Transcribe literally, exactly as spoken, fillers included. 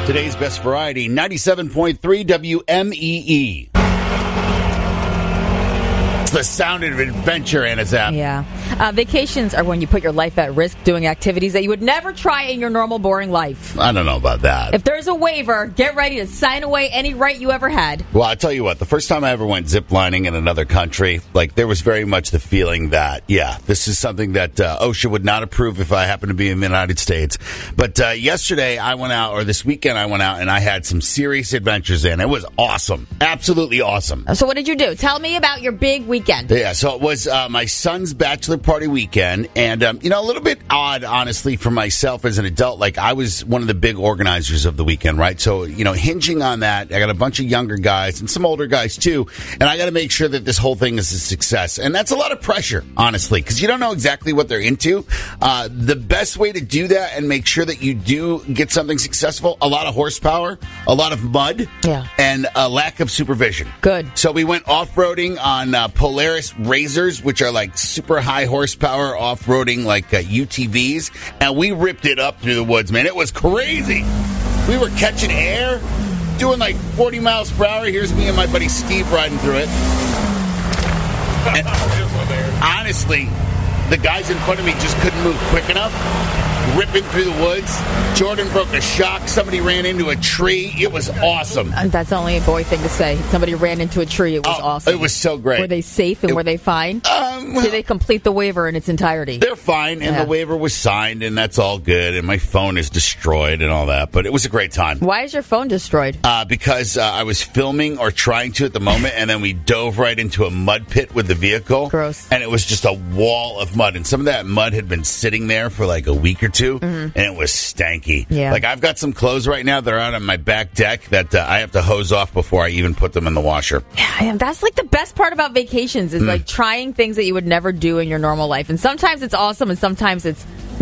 Today's best variety, ninety-seven point three W M E E. It's the sound of adventure, Anna Zapp. Yeah. Uh, vacations are when you put your life at risk doing activities that you would never try in your normal, boring life. I don't know about that. If there's a waiver, get ready to sign away any right you ever had. Well, I tell you what, the first time I ever went ziplining in another country, like, there was very much the feeling that, yeah, this is something that uh, OSHA would not approve if I happened to be in the United States. But uh, yesterday I went out, or this weekend I went out, and I had some serious adventures in. It was awesome. Absolutely awesome. So what did you do? Tell me about your big weekend. Yeah, so it was uh, my son's bachelor party weekend, and, um, you know, a little bit odd, honestly, for myself as an adult. Like, I was one of the big organizers of the weekend, right? So, you know, hinging on that, I got a bunch of younger guys and some older guys, too, and I got to make sure that this whole thing is a success. And that's a lot of pressure, honestly, because you don't know exactly what they're into. Uh, the best way to do that and make sure that you do get something successful, a lot of horsepower, a lot of mud, yeah, and a lack of supervision. Good. So we went off-roading on uh, Polaris Razors, which are like super high horsepower off-roading like uh, U T Vs, and we ripped it up through the woods, man. It was crazy. We were catching air, doing like forty miles per hour. Here's me and my buddy Steve riding through it. And honestly, the guys in front of me just couldn't move quick enough. Ripping through the woods. Jordan broke a shock. Somebody ran into a tree. It was awesome. And that's only a boy thing to say. Somebody ran into a tree. It was oh, awesome. It was so great. Were they safe and it, were they fine? Um, Did they complete the waiver in its entirety? They're fine, and yeah. the waiver was signed, and that's all good, and my phone is destroyed and all that, but it was a great time. Why is your phone destroyed? Uh, because uh, I was filming or trying to at the moment, and then we dove right into a mud pit with the vehicle. Gross. And it was just a wall of mud, and some of that mud had been sitting there for like a week or two, mm-hmm. and it was stanky. Yeah. Like, I've got some clothes right now that are out on my back deck that uh, I have to hose off before I even put them in the washer. Yeah, that's like the best part about vacations is mm. like trying things that you would never do in your normal life. And sometimes it's awesome and sometimes it's